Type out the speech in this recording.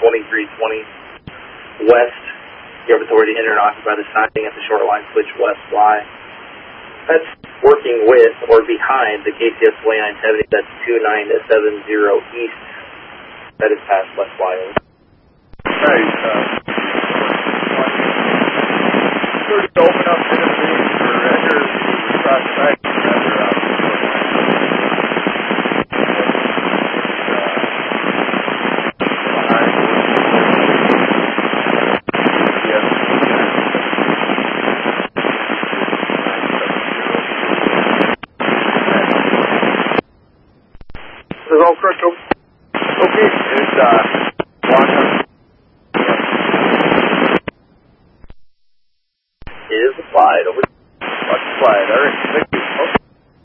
2320 west. You have authority to enter and occupy the siding at the shoreline switch west fly. That's working with or behind the KCS 2970. That's 2970 east. That is past west fly. Right. Sort of open up the interface for Edgar across the night. This is all correct. Okay, it's long-term. It is applied. Over. Applied. All right.